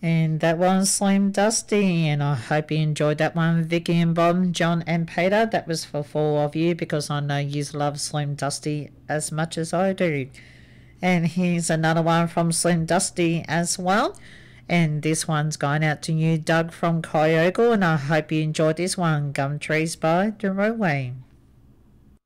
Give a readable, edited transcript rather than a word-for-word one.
And that was Slim Dusty, and I hope you enjoyed that one, Vicky and Bob, John and Peter. That was for 4 of you because I know you love Slim Dusty as much as I do. And here's another one from Slim Dusty as well. And this one's going out to you, Doug from Kyogo, and I hope you enjoyed this one, Gum Trees by the Roadway.